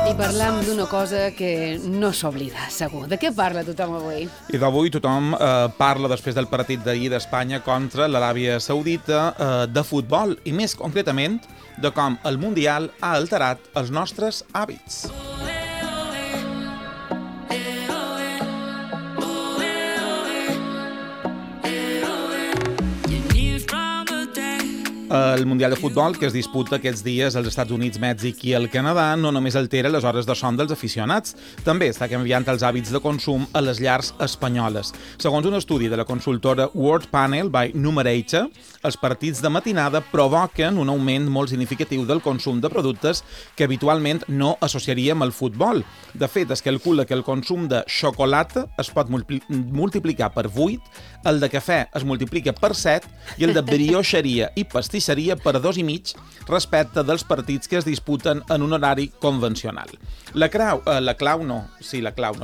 I parlam d'una cosa que no s'oblida, segur. De què parla tothom avui? I d'avui tothom parla després del partit d'ahir d'Espanya contra l'Aràbia Saudita de futbol i més concretament de com el Mundial ha alterat els nostres hàbits. El Mundial de Futbol, que es disputa aquests dies als Estats Units, Mèxic i el Canadà, no només altera les hores de son dels aficionats, també està canviant els hàbits de consum a les llars espanyoles. Segons un estudi de la consultora World Panel by Numerator, els partits de matinada provoquen un augment molt significatiu del consum de productes que habitualment no associaríem al futbol. De fet, es calcula que el consum de xocolata es pot multiplicar per 8, el de cafè es multiplica per 7 i el de brioixeria i pastisseria per 2,5 respecte dels partits que es disputen en un horari convencional. La clau és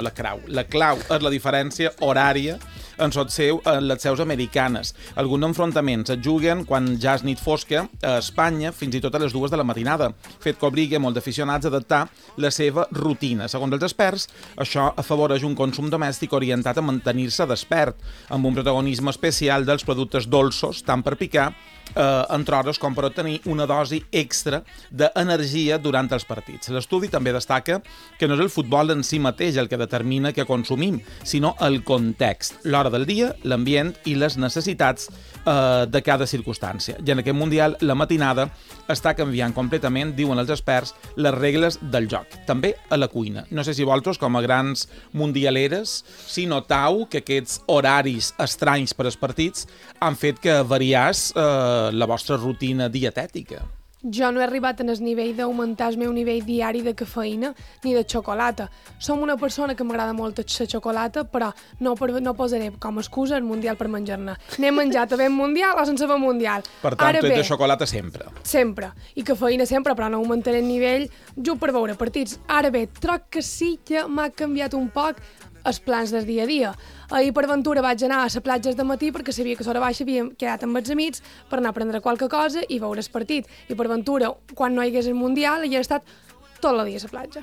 la diferència horària en les seus americanes. Alguns enfrontaments es juguen quan ja és nit fosca a Espanya, fins i tot a les 2 de la matinada, fet que obliga molts aficionats a adaptar la seva rutina. Segons els experts, això afavoreix un consum domèstic orientat a mantenir-se despert, amb un protagonisme especial dels productes dolços, tant per picar, entre hores com per obtenir una dosi extra d'energia durant els partits. L'estudi també destaca que no és el futbol en si mateix el que determina què consumim, sinó el context, l'hora del dia, l'ambient i les necessitats de cada circumstància. I en aquest Mundial, la matinada està canviant completament, diuen els experts, les regles del joc. També a la cuina. No sé si vosaltres, com a grans mundialeres, si notau que aquests horaris estranys per als partits han fet que variàs la vostra rutina dietètica. Jo no he arribat en el nivell d'augmentar el meu nivell diari de cafeïna ni de xocolata. Som una persona que m'agrada molt la xocolata, però no posaré com a excusa el Mundial per menjar-ne. N'he menjat a ben Mundial o sense ben Mundial. Per tant, tu ets de xocolata sempre. Sempre. I cafeïna sempre, però no augmentaré el nivell just per veure partits. Ara bé, troc que sí que m'ha canviat un poc els plans del dia a dia. Ahir per ventura vaig anar a la platja de matí perquè sabia que a l'hora baixa havia quedat amb els amics per anar a prendre qualque cosa i veure el partit. I per ventura, quan no hi hagués el Mundial, hi he estat tot el dia a la platja.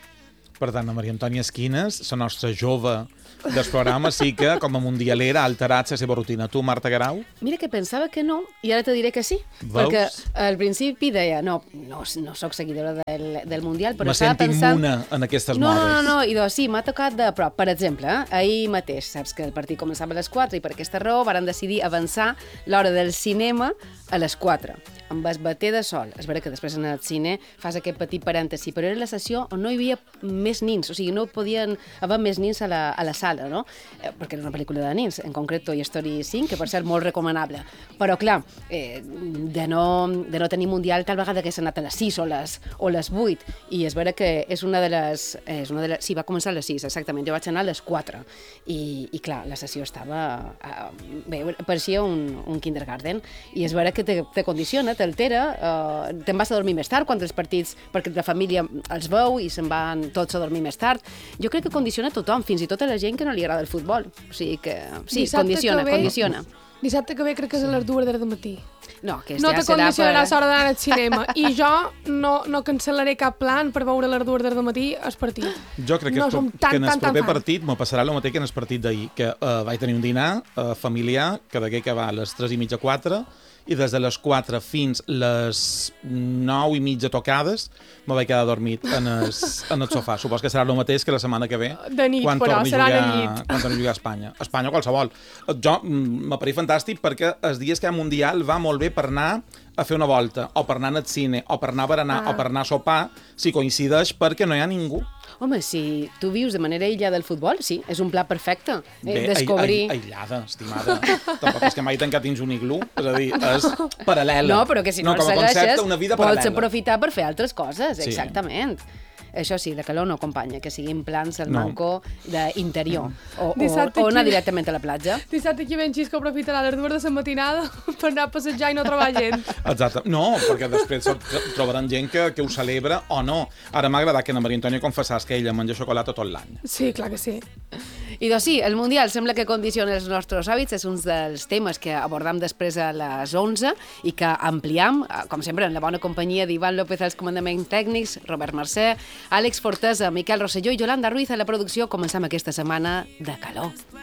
Per tant, la Maria Antònia Esquines, la nostra jove del programa, sí que, com a mundialera, ha alterat la seva rutina. Tu, Marta Garau? Mira que pensava que no, i ara te diré que sí. Veus? Perquè al principi deia, no soc seguidora del Mundial, però estava sent pensant... immune en aquestes modes. No, i doncs sí, m'ha tocat de prop. Per exemple, ahir mateix, saps que el partit començava a les 4 i per aquesta raó varen decidir avançar l'hora del cinema a les 4, amb el bater de sol. És vera que després en el cine fas aquest petit parèntesi, però era la sessió on no hi havia més nins, o sigui, no podien haver més nins a la sala, no? Perquè era una pel·lícula de nins, en concret Toy Story 5, que per ser molt recomanable. Però, clar, de no tenir Mundial, tal vegada hagués anat a les 6 o les 8, i és vera que és una de les... Sí, va començar a les 6, exactament, jo vaig anar a les 4, i clar, la sessió estava... Bé, pareixia un kindergarten, i és vera que te condiciona, t'altera, te'n vas a dormir més tard quan els partits, perquè la família els veu i se'n van tots a dormir més tard. Jo crec que condiciona tothom, fins i tot a la gent que no li agrada el futbol. O sigui que sí, condiciona. Dissabte que ve crec que és a les 2 del matí. No te condicionaràs l'hora d'anar al cinema. I jo no cancel·laré cap plan per veure a les 2 del matí el partit. Jo crec que en el proper partit m'ho passarà el mateix que en el partit d'ahir, que vaig tenir un dinar familiar que degué acabar a les 3:30, 4, i des de les 4 fins les 9:30 tocades me vaig quedar dormit en el sofà. Supos que serà el mateix que la setmana que ve. De nit, però serà de nit. Quan torni a jugar a Espanya. Espanya o qualsevol. Jo m'apareix fantàstic perquè els dies que hi ha Mundial va molt bé per anar a fer una volta, o per anar al cine, o per anar a berenar, o per anar a sopar, si coincideix perquè no hi ha ningú. Home, si tu vius de manera aïllada del futbol, sí, és un pla perfecte. Bé, descobrir... aïllada, estimada. Tampoc és que mai tancat dins un iglú, és a dir, és paral·lela. No, però que si no el segueixes, pots paral·lela. aprofitar per fer altres coses, sí. Exactament. Això sí, la calor no acompanya, que siguin plans al manco d'interior o anar directament a la platja. Dissabte aquí ben Xisco aprofitarà les 2 de la matinada per anar a passejar i no trobar gent. Exacte. No, perquè després trobaran gent que ho celebra o no. Ara m'ha agradat que la Maria Antònia confessés que ella menja xocolata tot l'any. Sí, clar que sí. I doncs sí, el Mundial sembla que condiciona els nostres hàbits, és un dels temes que abordam després a les 11 i que ampliam, com sempre, en la bona companyia d'Ivan López als comandaments tècnics, Robert Mercè, Àlex Fortesa, Miquel Rosselló i Yolanda Ruiz a la producció. Comencem aquesta setmana de calor.